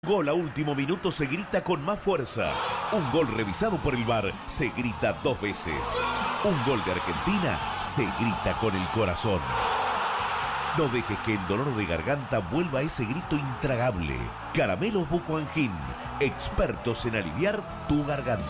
Gol a último minuto se grita con más fuerza. Un gol revisado por el VAR se grita 2 veces. Un gol de Argentina se grita con el corazón. No dejes que el dolor de garganta vuelva a ese grito intragable. Caramelos Buco Angin, expertos en aliviar tu garganta.